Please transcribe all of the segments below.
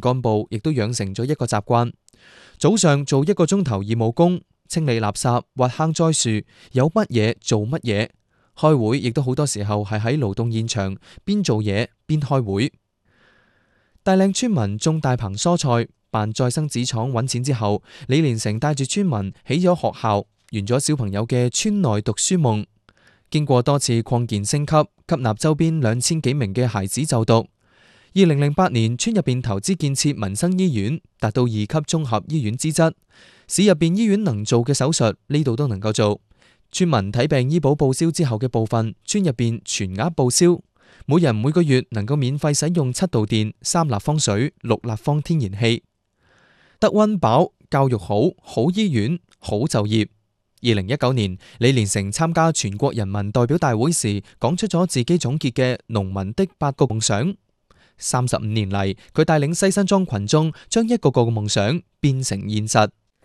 幹部亦都養成咗一個習慣，早上做1個鐘頭義務工，清理垃圾、挖坑栽樹，有乜嘢做乜嘢。開會亦都好多時候係喺勞動現場，邊做嘢邊開會。大嶺村民種大棚蔬菜，辦再生紙廠揾錢之後，李連成帶住村民起咗學校，圓咗小朋友嘅村內讀書夢。經過多次擴建升級，吸納周邊2000幾名嘅孩子就讀。2008年，村入邊投資建設民生醫院，達到2級綜合醫院資質。市入邊醫院能做嘅手術，呢度都能夠做。村民睇病醫保報銷之後嘅部分，村入邊全額報銷。每人每個月能夠免費使用7度電、3立方水、6立方天然氣。得溫飽，教育好，好醫院，好就業。2019年，李連成參加全國人民代表大會時，講出咗自己總結嘅農民的8個夢想。35年嚟，佢帶領西山莊群眾將一個個嘅夢想變成現實。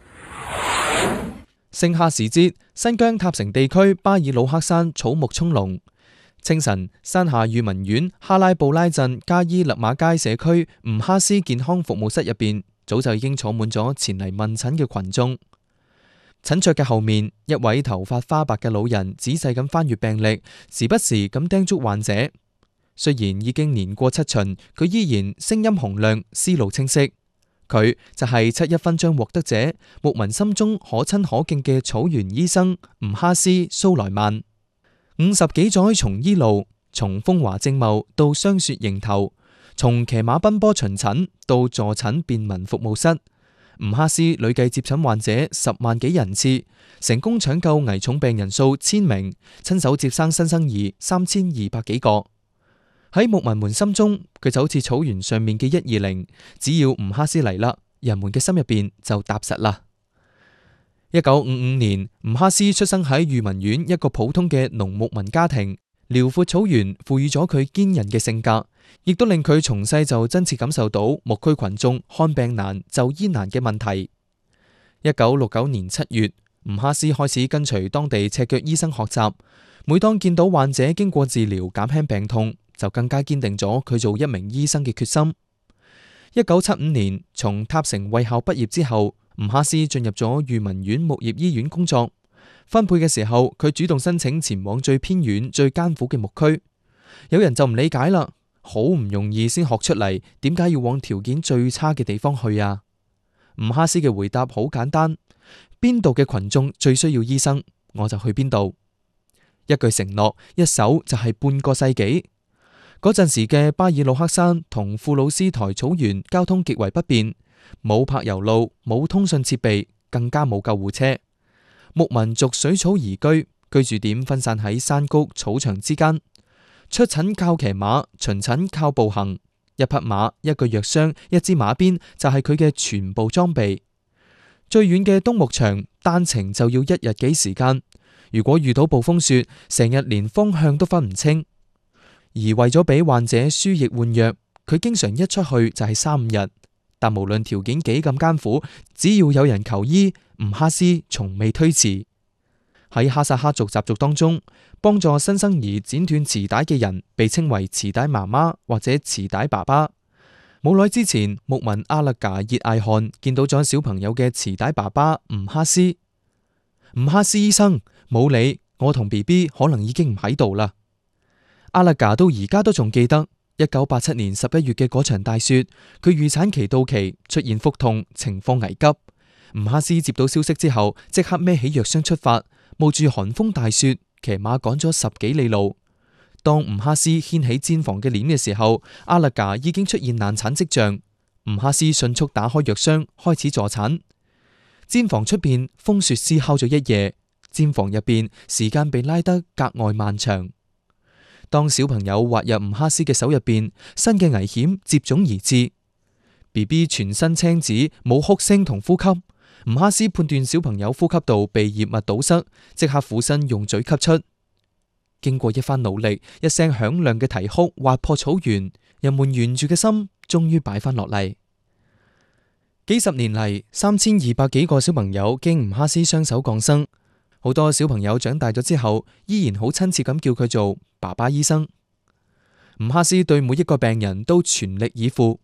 盛夏時節，新疆塔城地區巴爾魯克山草木蔥濃。清晨，山下裕民縣哈拉布拉鎮加伊勒馬街社區吳哈斯健康服務室入邊，早就已經坐滿咗前嚟問診嘅群眾。診桌嘅後面，一位頭髮花白嘅老人仔細咁翻閱病歷，時不時咁叮囑患者。雖然已經年過7旬，佢依然聲音洪亮，思路清晰。佢就係7·1勳章獲得者，牧民心中可親可敬嘅草原醫生吳哈斯蘇萊曼。50幾載從醫路，從風華正茂到霜雪迎頭，從騎馬奔波巡診到坐診便民服務室，吳哈斯累計接診患者10萬幾人次，成功搶救危重病人數1000名，親手接生新生兒3200幾個。喺牧民們心中，佢就好似草原上面嘅120，只要吳哈斯嚟啦，人們嘅心入邊就踏實啦。1955年，吳哈斯出生喺裕民縣一個普通嘅農牧民家庭，遼闊草原賦予咗佢堅韌嘅性格，亦都令佢從細就真切感受到牧區群眾看病難、就醫難嘅問題。1969年7月，吳哈斯開始跟隨當地赤腳醫生學習，每當見到患者經過治療減輕病痛，就更加堅定咗佢做一名醫生嘅決心。1975年，從塔城衛校畢業之後，吳哈斯進入咗裕民縣牧業醫院工作。分配嘅時候，佢主動申請前往最偏遠、最艱苦嘅牧區。有人就唔理解啦，好唔容易先學出嚟，點解要往條件最差嘅地方去啊？吳哈斯嘅回答好簡單：邊度嘅群眾最需要醫生，我就去邊度。一句承諾，一守就係半個世紀。嗰陣時嘅巴爾魯克山同庫魯斯台草原交通極為不便，冇柏油路，冇通訊設備，更加冇救護車。牧民逐水草而居，居住點分散喺山谷草場之間。出診靠騎馬，巡診靠步行。一匹馬、一個藥箱、一支馬鞭就係佢嘅全部裝備。最遠嘅冬牧場單程就要1日幾時間。如果遇到暴風雪，成日連方向都分唔清。而為咗俾患者輸液換藥，佢經常一出去就係3-5日。但無論條件幾咁艱苦，只要有人求醫，吳哈斯從未推辭。喺哈薩克族習俗當中，幫助新生兒剪斷臍帶嘅人被稱為臍帶媽媽或者臍帶爸爸。冇耐之前，牧民阿勒賈熱艾汗見到咗小朋友嘅臍帶爸爸吳哈斯。吳哈斯醫生，冇理，我同 BB 可能已經唔喺度啦。阿勒賈到而家都仲記得1987年11月嘅嗰場大雪，佢預產期到期，出現腹痛，情況危急。吳哈斯接到消息之後，即刻孭起藥箱出發，冒住寒風大雪，騎馬趕咗10幾里路。當吳哈斯掀起氈房嘅簾嘅時候，阿勒賈已經出現難產跡象。吳哈斯迅速打開藥箱，開始助產。氈房出邊風雪嘶哮咗一夜，氈房入邊時間被拉得格外漫長。當小朋友滑入吳哈斯嘅手入邊，新嘅危險接踵而至。BB 全身青紫，冇哭聲同呼吸。吳哈斯判斷小朋友呼吸道被異物堵塞，即刻俯身用嘴吸出。經過一番努力，一聲響亮嘅啼哭劃破草原，人們懸住嘅心終於擺翻落嚟。幾十年嚟，3200幾個小朋友經吳哈斯雙手降生。好多小朋友長大咗之後，依然好親切咁叫佢做爸爸醫生。吳哈斯對每一個病人都全力以赴，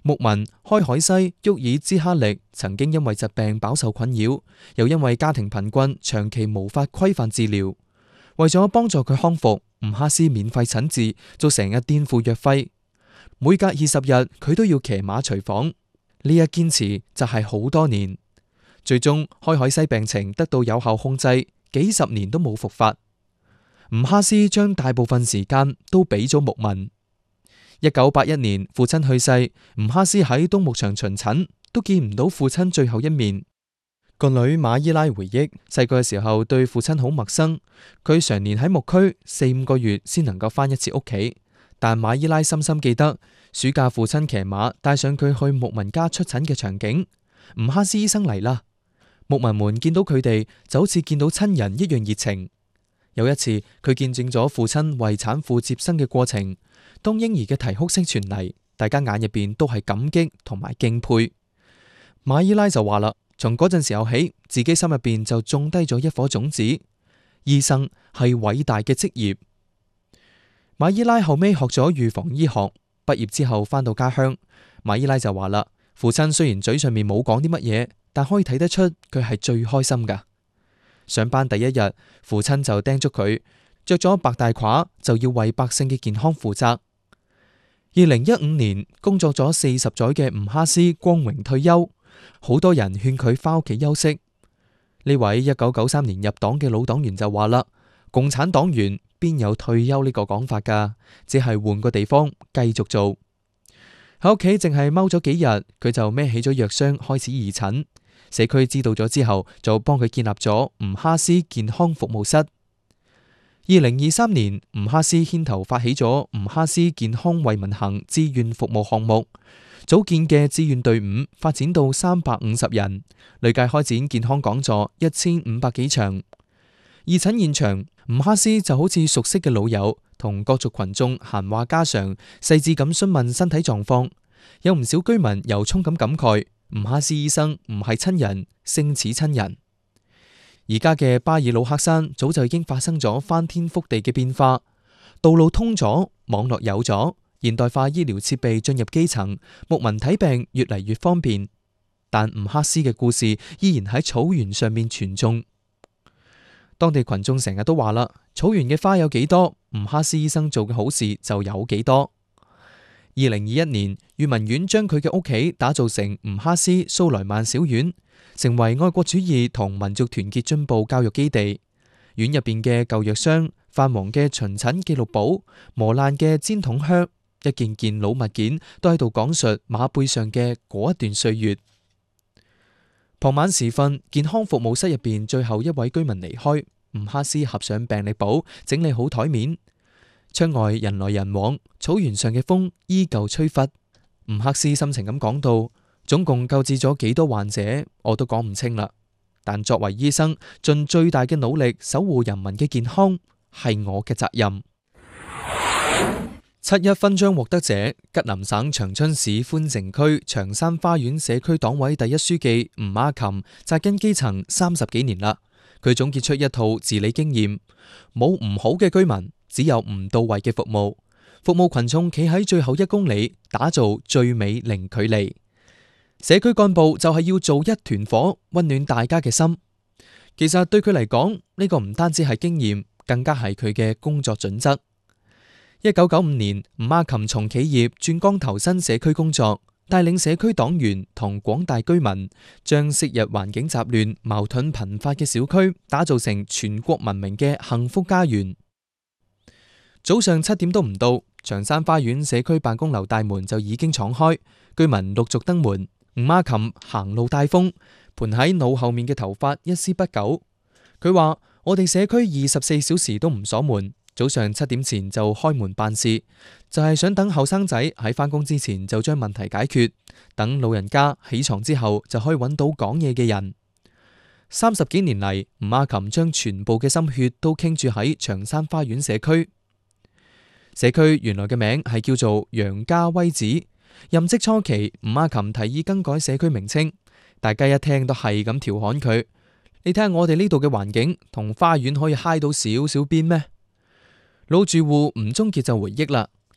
牧民開海西沃爾茲哈力曾經因為疾病飽受困擾，又因為家庭貧困，長期無法規範治療。為咗幫助佢康復，吳哈斯免費診治，就成日墊付藥費。每隔20日，佢都要騎馬隨訪。呢一堅持就係好多年，最終開海西病情得到有效控制，幾十年都冇復發。吳哈斯將大部分時間都俾咗牧民。1981年，父親去世，吳哈斯喺東牧場巡診，都見唔到父親最後一面。個女馬伊拉回憶，細個嘅時候對父親好陌生，佢常年喺牧區4-5個月先能夠返一次屋企。但馬伊拉深深記得暑假父親騎馬帶上佢去牧民家出診嘅場景。吳哈斯醫生嚟啦，牧民們見到佢哋就好似見到親人一樣熱情。有一次，佢見證咗父親為產婦接生嘅過程。當嬰兒嘅啼哭聲傳嚟，大家眼入邊都係感激同埋敬佩。馬伊拉就話啦，從嗰陣時候起，自己心入邊就種低咗一顆種子。醫生係偉大嘅職業。馬伊拉後尾學咗預防醫學，畢業之後返到家鄉，馬伊拉就話啦，父親雖然嘴上面冇講啲乜嘢，但可以睇得出佢係最開心噶。上班第一日，父親就叮囑佢着咗白大褂就要為百姓嘅健康負責。2015年，工作咗40載嘅吳哈斯光榮退休，好多人勸佢返屋企休息。呢位1993年入黨嘅老黨員就話啦，共產黨員邊有退休呢個講法噶，只係換個地方繼續做。喺屋企淨係踎咗幾日，佢就孭起咗藥箱開始義診。社區知道咗之後，就幫佢建立咗吳哈斯健康服務室。2023年，吳哈斯牽頭發起咗吳哈斯健康為民行志願服務項目，組建嘅志願隊伍發展到350人，累計開展健康講座1500幾場。義診現場，吳哈斯就好似熟悉嘅老友，同各族群眾閒話家常，細緻咁詢問身體狀況。有唔少居民由衷咁感慨，吳哈斯醫生唔係親人，勝似親人。而家嘅巴爾魯克山早就已經發生咗翻天覆地嘅變化，道路通咗，網絡有咗，現代化醫療設備進入基層，牧民睇病越嚟越方便。但吳哈斯嘅故事依然喺草原上面傳頌。當地群眾成日都話啦，草原嘅花有幾多，吳哈斯醫生做嘅好事就有幾多。2021年，裕民縣將佢嘅屋企打造成吳哈斯蘇萊曼小院，成為愛國主義同民族團結進步教育基地。院入邊嘅舊藥箱、泛黃嘅巡診記錄簿、磨爛嘅氈筒靴，一件件老物件都喺度講述馬背上嘅嗰一段歲月。傍晚時分，健康服務室入邊最後一位居民離開，吳哈斯合上病歷簿，整理好台面。窗外人來人往，草原上嘅風依舊吹拂。吳哈斯深情咁講到，總共救治咗幾多患者，我都講唔清啦。但作為醫生，盡最大嘅努力守護人民嘅健康，係我嘅責任。7·1勳章獲得者，吉林省長春市寬城區長山花園社區黨委第一書記吳阿琴，紮根基層30幾年啦。佢總結出一套治理經驗：冇唔好嘅居民，只有唔到位嘅服務。服務群眾企喺最後1公里，打造最美零距離。社區幹部就係要做一團火，溫暖大家嘅心。其實對佢嚟講，呢個唔單止係經驗，更加係佢嘅工作準則。1995年，吳阿琴從企業轉崗投身社區工作，帶領社區黨員同廣大居民，將昔日環境雜亂、矛盾頻發嘅小區打造成全國聞名嘅幸福家園。早上7點都唔到，長山花園社區辦公樓大門就已經敞開，居民陸續登門。吳阿琴行路帶風，盤喺腦後面嘅頭髮一絲不苟。佢話：我哋社區24小時都唔鎖門，早上7點前就開門辦事，就係想等後生仔喺返工之前就將問題解決，等老人家起床之後就可以揾到講嘢嘅人。30幾年嚟，吳阿琴將全部嘅心血都傾注喺長山花園社區。社區原來嘅名係叫做楊家威子。任職初期，吳阿琴提議更改社區名稱，大家一聽都係咁調侃佢：你睇下我哋呢度嘅環境，同花園可以揩到少少邊咩？老住戶吳宗傑就回憶啦，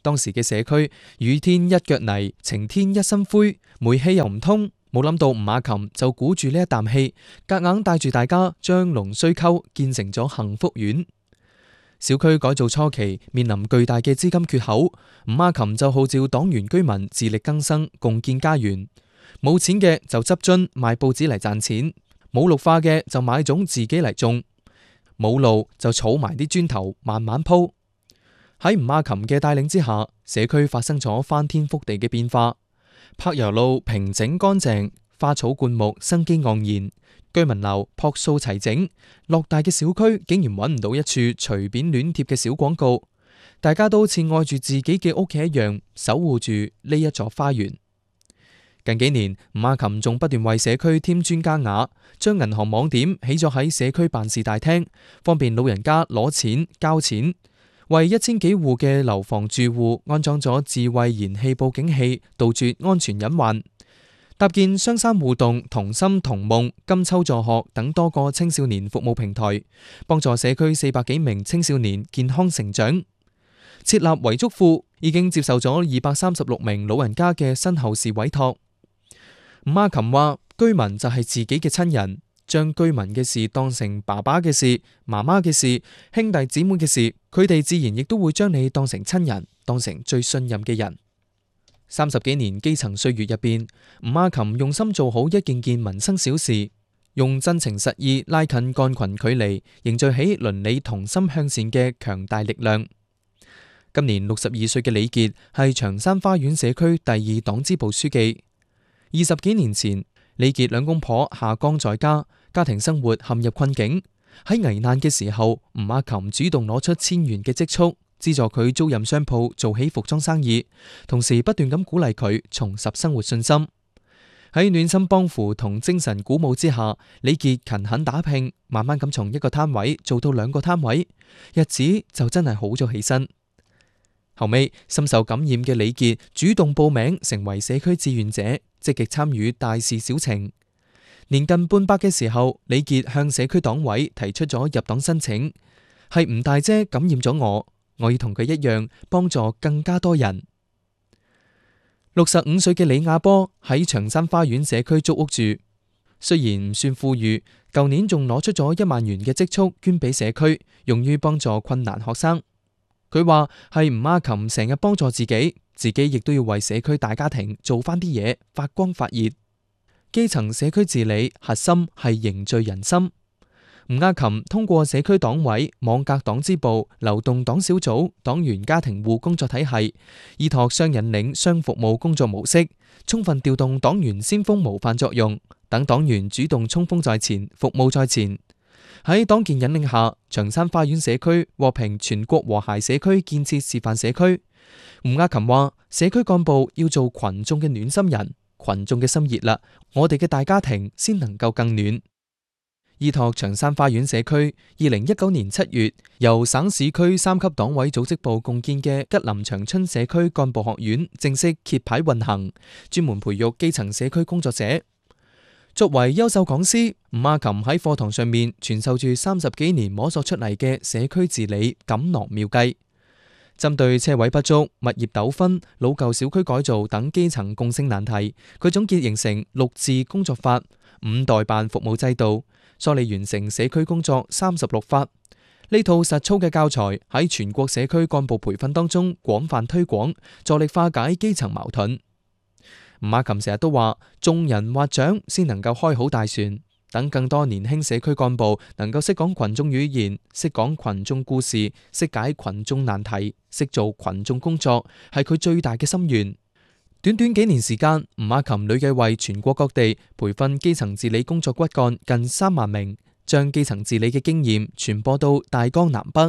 當時嘅社區雨天一腳泥，晴天一身灰，煤氣又唔通，冇諗到吳雅琴就鼓住呢一啖氣，夾硬帶住大家將龍須溝建成咗幸福苑。小區改造初期面臨巨大嘅資金缺口，吳雅琴就號召黨員居民自力更生，共建家園。冇錢嘅就執樽賣報紙嚟賺錢，冇綠化嘅就買種自己嚟種，冇路就儲埋啲磚頭慢慢鋪。喺吳雅琴嘅帶領之下，社區發生咗翻天覆地嘅變化。柏油路平整乾淨，花草灌木生機盎然，居民樓樸素齊整。偌大嘅小區竟然揾唔到一處隨便亂貼嘅小廣告，大家都好似愛住自己嘅屋企一樣，守護住呢一座花園。近幾年，吳雅琴仲不斷為社區添磚加瓦，將銀行網點起咗喺社區辦事大廳，方便老人家攞錢交錢。為1000幾戶嘅樓房住戶安裝咗智慧燃氣報警器，杜絕安全隱患。搭建雙山互動、同心同夢、金秋助學等多個青少年服務平台，幫助社區400幾名青少年健康成長。設立遺囑庫，已經接受咗236名老人家嘅身後事委託。吳雅琴話：居民就係自己嘅親人，將居民嘅事當成爸爸嘅事、媽媽嘅事、兄弟姊妹嘅事，佢哋自然亦都會將你當成親人，當成最信任嘅人。30幾年基層歲月入邊，吳雅琴用心做好一件件民生小事，用真情實意拉近幹群距離，凝聚起鄰里同心向善嘅強大力量。今年62歲嘅李傑係長山花園社區第2黨支部書記。20幾年前，李傑兩公婆下崗在家，家庭生活陷入困境。喺危難嘅時候，吳雅琴主動攞出1000元嘅積蓄，資助佢租賃商鋪做起服裝生意，同時不斷咁鼓勵佢重拾生活信心。喺暖心幫扶同精神鼓舞之下，李傑勤懇打拼，慢慢咁從1個攤位做到2個攤位，日子就真係好咗起身。後尾深受感染嘅李傑主動報名成為社區志願者，積極參與大事小情。年近半百嘅時候，李傑向社區黨委提出咗入黨申請，係吳大姐感染咗我要同佢一樣幫助更加多人。65歲嘅李亞波喺長山花園社區租屋住，雖然唔算富裕，舊年仲攞出咗1萬元嘅積蓄捐俾社區，用於幫助困難學生。佢話係吳雅琴成日幫助自己，自己亦都要為社區大家庭做翻啲嘢，發光發熱。基層社區治理核心係凝聚人心。吳雅琴通過社區黨委、網格黨支部、流動黨小組、黨員家庭戶工作體系，依託雙引領雙服務工作模式，充分調動黨員先鋒模範作用，等黨員主動衝鋒在前，服務在前。喺黨建引領下，長山花園社區獲評全國和諧社區建設示範社區。吳雅琴話：社區幹部要做群眾嘅暖心人，群眾嘅心熱啦，我哋嘅大家庭先能夠更暖。依託長山花園社區，2019年7月由省市區3級黨委組織部共建嘅吉林長春社區幹部學院正式揭牌運行，專門培育基層社區工作者。作為優秀講師，吳雅琴喺課堂上面傳授住30幾年摸索出嚟嘅社區治理錦囊妙計。針對車位不足、物業糾紛、老舊小區改造等基層共性難題，佢總結形成6治工作法、5代辦服務制度，梳理完成社區工作36法。呢套實操嘅教材喺全國社區幹部培訓當中廣泛推廣，助力化解基層矛盾。吳雅琴成日都話，眾人劃槳先能夠開好大船，等更多年輕社區幹部能夠識講群眾語言，識講群眾故事，識解群眾難題，識做群眾工作，係佢最大嘅心願。短短幾年時間，吳雅琴累計為全國各地培訓基層治理工作骨幹近3萬名，將基層治理嘅經驗傳播到大江南北。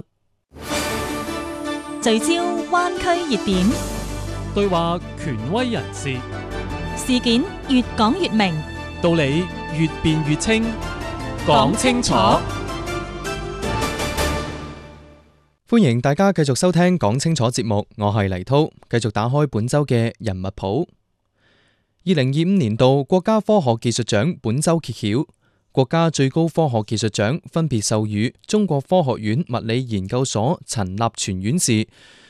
聚焦灣區熱點， 對話權威人士， 事件越講越明， 道理越辯越清，講清楚。 歡迎大家繼續收聽講清楚節目，我係黎濤，繼續打開本周嘅人物譜。2025年度國家科學技術獎本周揭曉，國家最高科學技術獎分別授予中國科學院物理研究所陳立全院士、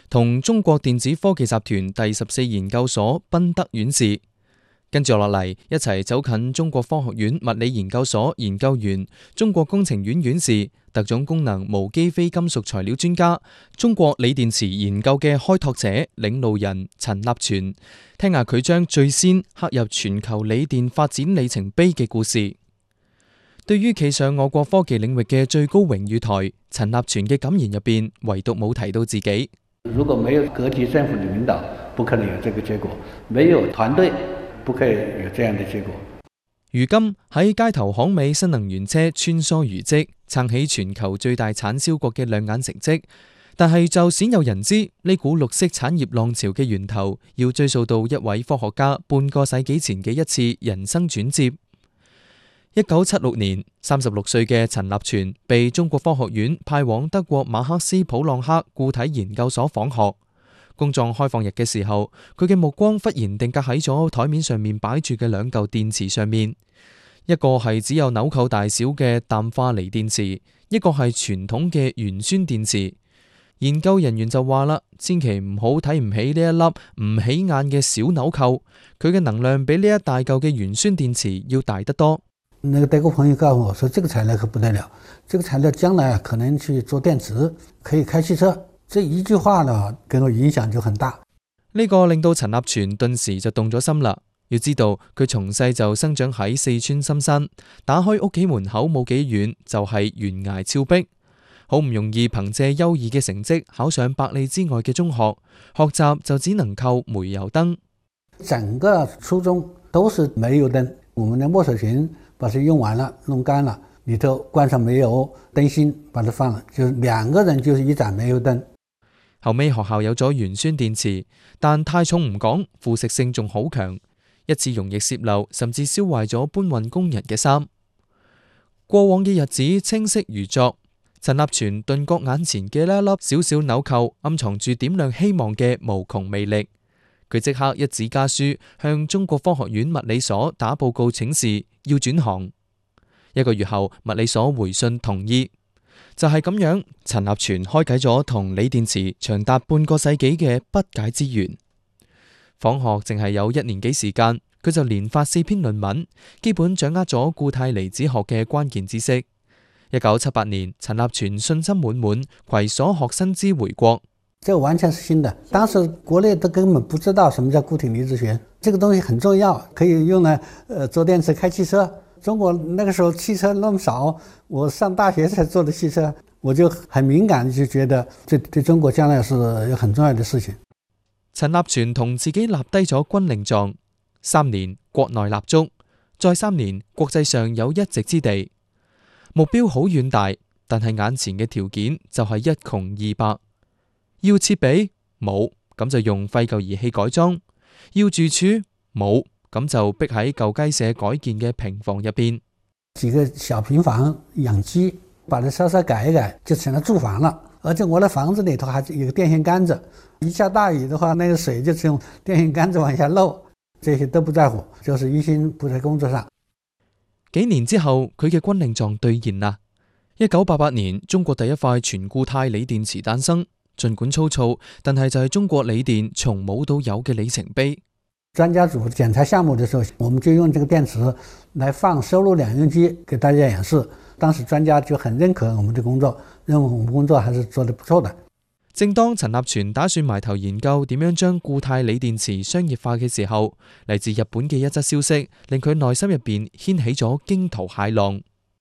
同中國電子科技集團第14研究所賓德院士。跟住落嚟，一齊走近中國科學院物理研究所研究員、中國工程院院士、特種功能無機非金屬材料專家、中國鋰電池研究嘅開拓者、領路人陳立全，聽下佢將最先刻入全球鋰電發展里程碑嘅故事。對於企上我國科技領域嘅最高榮譽台，陳立全嘅感言入邊，唯獨冇提到自己。 如果沒有各級政府的領導，不可能有這個結果；沒有團隊，不可以有這樣的結果。 如今喺街頭巷尾新能源車穿梭如織，撐起全球最大產銷國嘅亮眼成績。但係就鮮有人知，呢股綠色產業浪潮嘅源頭，要追溯到一位科學家半個世紀前嘅一次人生轉折。1976年，36歲嘅陳立全被中國科學院派往德國馬克斯普朗克固體研究所訪學。工作開放日嘅時候，佢嘅目光忽然定格喺咗台面上面擺住嘅兩嚿電池上面，一個係只有紐扣大小嘅氮化鋰電池，一個係傳統嘅鉛酸電池。研究人員就話啦，千祈唔好睇唔起呢一粒唔起眼嘅小紐扣，佢嘅能量比呢一大嚿嘅鉛酸電池要大得多。 那個德國朋友告訴我說，這個材料可不得了，這個材料將來可能去做電池，可以開汽車。這一句話呢，給我影響就很大。 呢個令到陳立全頓時就動咗心啦。要知道佢從細就生長喺四川深山，打開屋企門口冇幾遠就係懸崖峭壁，好唔容易憑借優異嘅成績考上百里之外嘅中學，學習就只能靠煤油燈。 整個初中都是煤油燈，我們的墨水瓶把它用完了，弄乾了，裏頭灌上煤油燈芯，把它放了，就兩個人就是一盞煤油燈。 後尾學校有咗鉛酸電池，但太重唔講，腐蝕性仲好強，一次溶液洩漏，甚至燒壞咗搬運工人嘅衫。過往嘅日子清晰如昨，陳立全頓覺眼前嘅呢一粒小小紐扣暗藏住點亮希望嘅無窮魅力。佢即刻一紙家書向中國科學院物理所打報告請示，要轉行。1個月後，物理所回信同意。就係咁樣，陳立全開啟咗同鋰電池長達半個世紀嘅不解之緣。訪學淨係有1年幾時間，佢就連發4篇論文，基本掌握咗固態離子學嘅關鍵知識。1978年，陳立全信心滿滿，攜所學新知回國。 這個完全是新的，當時國內都根本不知道什麼叫固體離子學，這個東西很重要，可以用來做電池開汽車。中國那個時候汽車那麼少，我上大學才坐的汽車，我就很敏感，就覺得這對中國將來是有很重要的事情。 陳立全同自己立低咗軍令狀，3年國內立足，再3年國際上有一席之地。目標好遠大，但係眼前嘅條件就係一窮二白。要設備冇，咁就用廢舊儀器改裝；要住處冇，咁就逼喺舊雞舍改建嘅平房入邊。 幾個小平房養雞，把它稍稍改一改，就成了住房了。而且我的房子裏頭還有個電線桿子，一下大雨的話，那個水就從電線桿子往下漏。這些都不在乎，就是一心不在工作上。 幾年之後，佢嘅軍令狀兌現啦。1988年，中國第一塊全固態鋰電池誕生。盡管粗糙，但係就係中國鋰電從冇到有嘅里程碑。 專家組檢查項目的時候，我們就用這個電池來放收錄兩用機給大家演示。當時專家就很認可我們的工作，認為我們工作還是做得不錯的。 正當陳立全打算埋頭研究點樣將固態鋰電池商業化嘅時候，嚟自日本嘅一則消息令佢內心入邊掀起咗驚濤駭浪。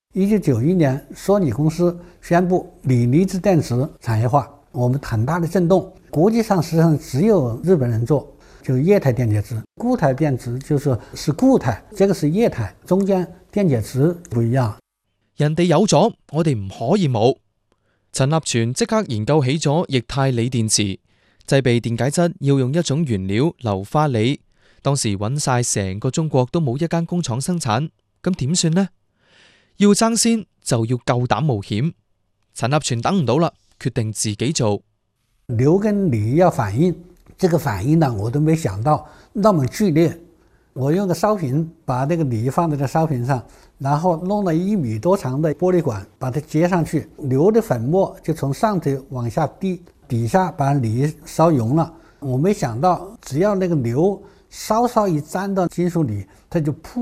1991年，索尼公司宣布鋰離子電池產業化。我們很大的震動，國際上實際上只有日本人做，就液態電解質。固態電池就是固態，這個是液態，中間電解質不一樣。 人哋有咗，我哋唔可以冇。陳立全即刻研究起咗液態鋰電池，製備電解質要用一種原料硫化鋰，當時揾晒成個中國都冇一間工廠生產，咁點算呢？要爭先就要夠膽冒險。陳立全等唔到啦，決定自己做。 硫跟鋰要反應，這個反應呢，我都沒想到那麼劇烈。我用個燒瓶把那個鋰放在這燒瓶上，然後弄了1米多長的玻璃管，把它接上去，硫的粉末就從上頭往下滴底下把锂烧熔了。我没想到，只要那个硫稍稍一沾到金属里，它就噗